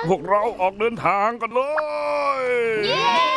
พวกเราออกเดินทางกันเลยเย้